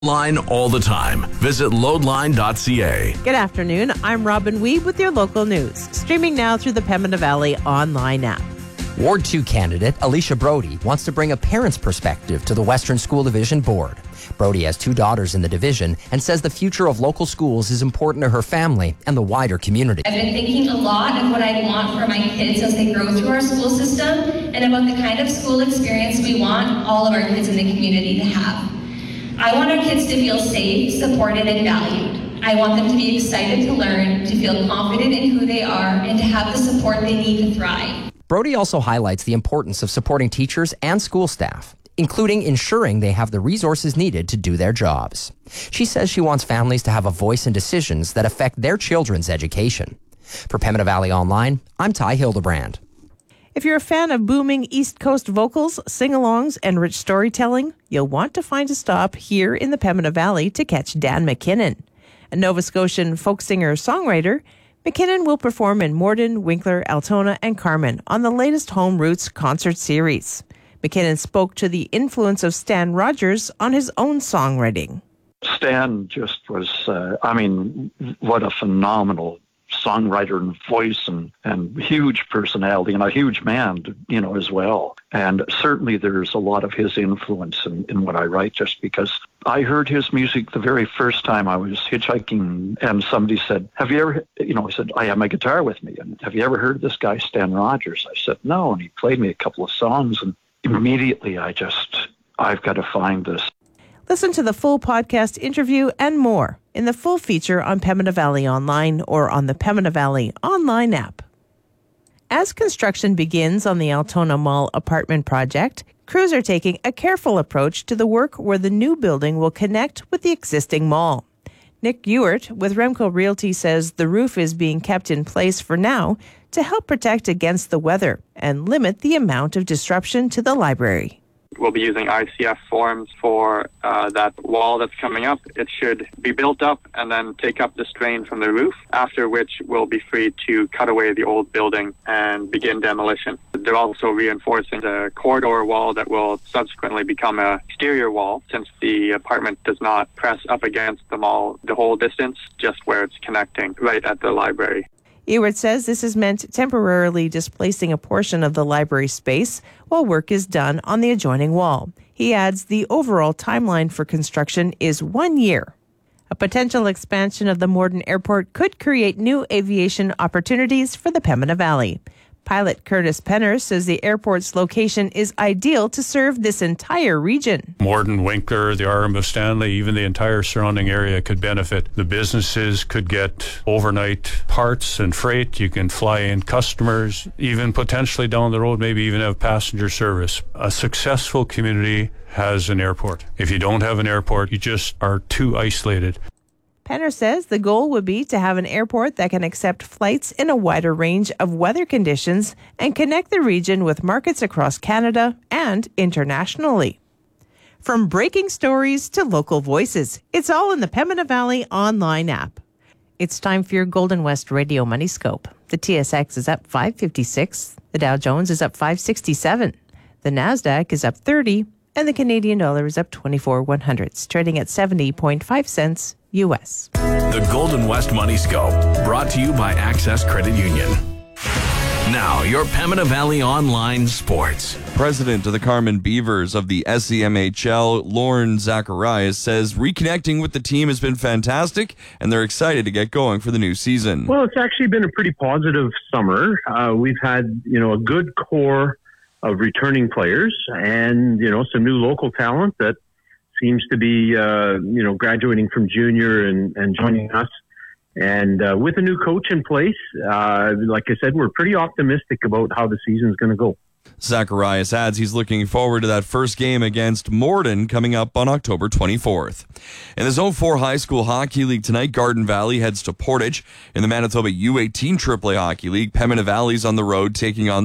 Line all the time. Visit loadline.ca. Good afternoon. I'm Robin Weeb with your local news. Streaming now through the Pembina Valley online app. Ward 2 candidate Alicia Brody wants to bring a parent's perspective to the Western School Division Board. Brody has 2 daughters in the division and says the future of local schools is important to her family and the wider community. I've been thinking a lot of what I want for my kids as they grow through our school system and about the kind of school experience we want all of our kids in the community to have. I want our kids to feel safe, supported, and valued. I want them to be excited to learn, to feel confident in who they are, and to have the support they need to thrive. Brody also highlights the importance of supporting teachers and school staff, including ensuring they have the resources needed to do their jobs. She says she wants families to have a voice in decisions that affect their children's education. For Pembina Valley Online, I'm Ty Hildebrand. If you're a fan of booming East Coast vocals, sing-alongs, and rich storytelling, you'll want to find a stop here in the Pembina Valley to catch Dan McKinnon. A Nova Scotian folk singer-songwriter, McKinnon will perform in Morden, Winkler, Altona, and Carman on the latest Home Roots concert series. McKinnon spoke to the influence of Stan Rogers on his own songwriting. Stan just was, what a phenomenal songwriter and voice and huge personality and a huge man, as well. And certainly there's a lot of his influence in what I write, just because I heard his music the very first time I was hitchhiking and somebody said, have you ever, I said, I have my guitar with me. And have you ever heard of this guy, Stan Rogers? I said, no. And he played me a couple of songs and immediately I've got to find this. Listen to the full podcast interview and more in the full feature on Pembina Valley Online or on the Pembina Valley Online app. As construction begins on the Altona Mall apartment project, crews are taking a careful approach to the work where the new building will connect with the existing mall. Nick Ewart with Remco Realty says the roof is being kept in place for now to help protect against the weather and limit the amount of disruption to the library. We'll be using ICF forms for that wall that's coming up. It should be built up and then take up the strain from the roof, after which we'll be free to cut away the old building and begin demolition. They're also reinforcing the corridor wall that will subsequently become an exterior wall, since the apartment does not press up against the mall the whole distance, just where it's connecting right at the library. Ewart says this is meant temporarily displacing a portion of the library space while work is done on the adjoining wall. He adds the overall timeline for construction is 1 year. A potential expansion of the Morden Airport could create new aviation opportunities for the Pembina Valley. Pilot Curtis Penner says the airport's location is ideal to serve this entire region. Morden, Winkler, the RM of Stanley, even the entire surrounding area could benefit. The businesses could get overnight parts and freight. You can fly in customers, even potentially down the road, maybe even have passenger service. A successful community has an airport. If you don't have an airport, you just are too isolated. Penner says the goal would be to have an airport that can accept flights in a wider range of weather conditions and connect the region with markets across Canada and internationally. From breaking stories to local voices, it's all in the Pembina Valley Online app. It's time for your Golden West Radio Money Scope. The TSX is up 556, the Dow Jones is up 567, the NASDAQ is up 30, and the Canadian dollar is up 24/100s, trading at 70.5 cents U.S. The Golden West Money Scope, brought to you by Access Credit Union. Now, your Pembina Valley Online Sports. President of the Carman Beavers of the SEMHL, Lauren Zacharias, says reconnecting with the team has been fantastic and they're excited to get going for the new season. Well, it's actually been a pretty positive summer. We've had, a good core of returning players and, some new local talent that seems to be, graduating from junior and joining us. And with a new coach in place, like I said, we're pretty optimistic about how the season's going to go. Zacharias adds he's looking forward to that first game against Morden coming up on October 24th. In the Zone 4 High School Hockey League tonight, Garden Valley heads to Portage. In the Manitoba U18 AAA Hockey League, Pembina Valley's on the road taking on